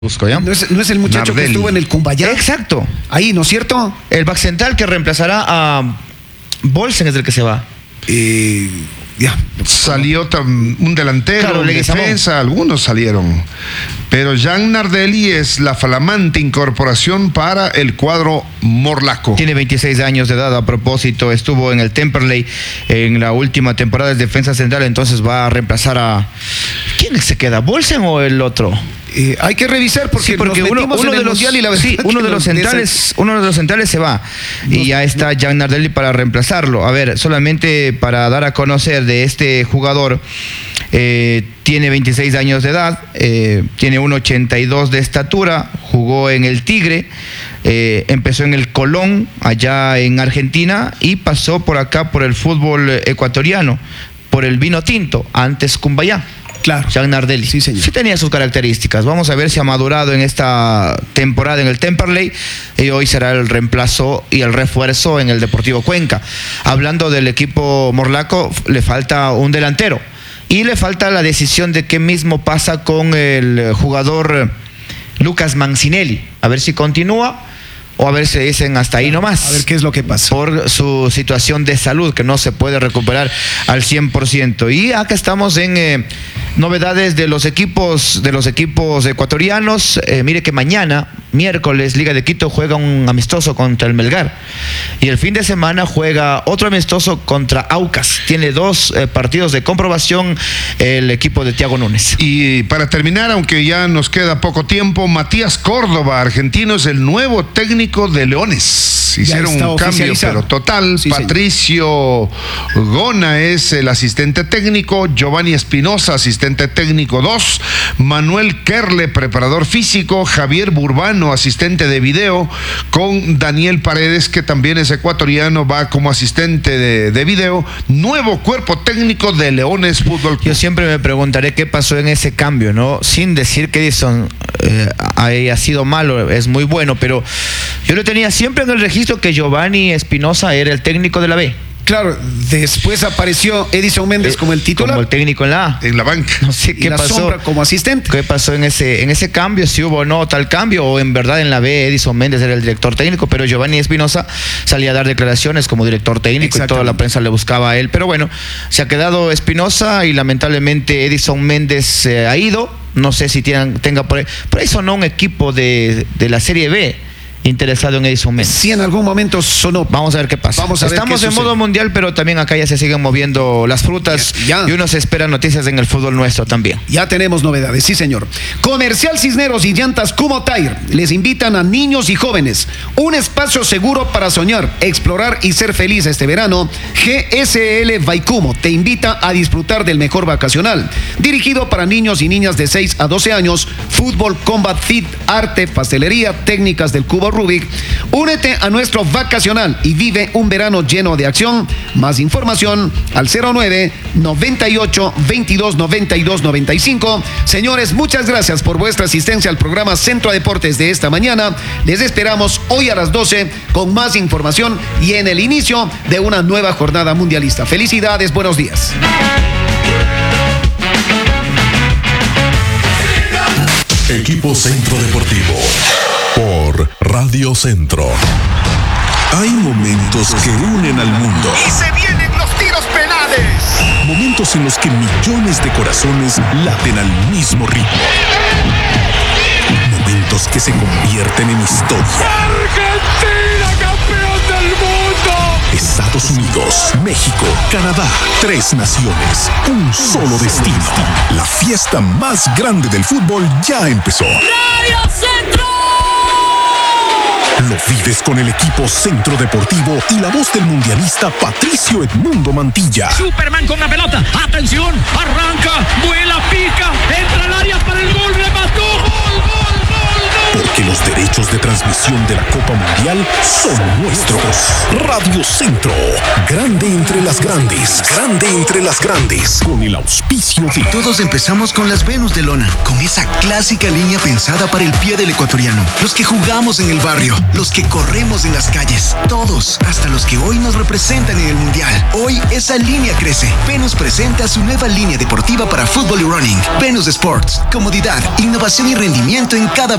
Busco, ¿ya? ¿No es el muchacho Nardelli, que estuvo en el Cumbayá? Exacto. Ahí, ¿no es cierto? El back central que reemplazará a Bolsen es el que se va. Ya. Salió un delantero, Claro, un defensa, algunos salieron. Pero Jan Nardelli es la flamante incorporación para el cuadro morlaco. Tiene 26 años de edad. A propósito, estuvo en el Temperley en la última temporada de defensa central, entonces va a reemplazar a... ¿Quién se queda? ¿Bolsen o el otro? Hay que revisar porque, uno de los centrales se va y ya está Jan Nardelli para reemplazarlo. A ver, solamente para dar a conocer de este jugador, tiene 26 años de edad, tiene 1,82 de estatura, jugó en el Tigre, empezó en el Colón allá en Argentina y pasó por acá por el fútbol ecuatoriano, por el Vino Tinto, antes Cumbayá. Claro. Jan Nardelli. Sí, señor. Sí tenía sus características. Vamos a ver si ha madurado en esta temporada en el Temperley y hoy será el reemplazo y el refuerzo en el Deportivo Cuenca. Hablando del equipo morlaco, le falta un delantero y le falta la decisión de qué mismo pasa con el jugador Lucas Mancinelli. A ver si continúa o a ver si dicen hasta ahí nomás. A ver qué es lo que pasa. Por su situación de salud, que no se puede recuperar al 100%. Y acá estamos en novedades de los equipos ecuatorianos. Mire que mañana, miércoles, Liga de Quito juega un amistoso contra el Melgar. Y el fin de semana juega otro amistoso contra Aucas. Tiene 2 partidos de comprobación el equipo de Thiago Núñez. Y para terminar, aunque ya nos queda poco tiempo, Matías Córdoba, argentino, es el nuevo técnico de Leones. Hicieron un cambio, pero total. Sí, Patricio Gona es el asistente técnico, Giovanni Espinosa, asistente técnico 2, Manuel Kerle, preparador físico, Javier Burbano, asistente de video, con Daniel Paredes, que también es ecuatoriano, va como asistente de video. Nuevo cuerpo técnico de Leones Fútbol Club. Yo siempre me preguntaré qué pasó en ese cambio, ¿no? Sin decir que Edison haya sido malo, es muy bueno, pero yo lo tenía siempre en el registro que Giovanni Espinosa era el técnico de la B. Claro, después apareció Edison Méndez como el titular. Como el técnico en la A. En la banca. No sé qué pasó. Sombra como asistente. ¿Qué pasó en ese cambio? Si hubo o no tal cambio, o en verdad en la B Edison Méndez era el director técnico, pero Giovanni Espinosa salía a dar declaraciones como director técnico y toda la prensa le buscaba a él. Pero bueno, se ha quedado Espinosa y lamentablemente Edison Méndez se ha ido. No sé si tenga por ahí sonó un equipo de la Serie B interesado en Edison Méndez. Sí, en algún momento sonó. Vamos a ver qué pasa. Estamos en modo mundial, pero también acá ya se siguen moviendo las frutas y uno se espera noticias en el fútbol nuestro también. Ya tenemos novedades, sí señor. Comercial Cisneros y Llantas Kumo Tire les invitan a niños y jóvenes un espacio seguro para soñar, explorar y ser feliz este verano. GSL Vaikumo te invita a disfrutar del mejor vacacional, dirigido para niños y niñas de 6 a 12 años, fútbol, combat fit, arte, pastelería, técnicas del cubo Rubik. Únete a nuestro vacacional y vive un verano lleno de acción. Más información al 09 98 22 92 95. Señores, muchas gracias por vuestra asistencia al programa Centro Deportes de esta mañana. Les esperamos hoy a las 12 con más información y en el inicio de una nueva jornada mundialista. Felicidades, buenos días. Equipo Centro Deportivo por Radio Centro. Hay momentos que unen al mundo. ¡Y se vienen los tiros penales! Momentos en los que millones de corazones laten al mismo ritmo. Momentos que se convierten en historia. ¡Argentina, campeón del mundo! Estados Unidos, México, Canadá, 3 naciones, un solo destino. La fiesta más grande del fútbol ya empezó. ¡Radio Centro! Lo vives con el equipo Centro Deportivo y la voz del mundialista Patricio Edmundo Mantilla. Superman con la pelota. Atención, arranca, vuela, pica, entra al área para el gol, remató, gol. Porque los derechos de transmisión transmisión de la Copa Mundial son nuestros. Radio Centro, grande entre las grandes, grande entre las grandes, con el auspicio de... Todos empezamos con las Venus de lona, con esa clásica línea pensada para el pie del ecuatoriano. Los que jugamos en el barrio, los que corremos en las calles, todos, hasta los que hoy nos representan en el Mundial. Hoy esa línea crece. Venus presenta su nueva línea deportiva para fútbol y running. Venus Sports, comodidad, innovación y rendimiento en cada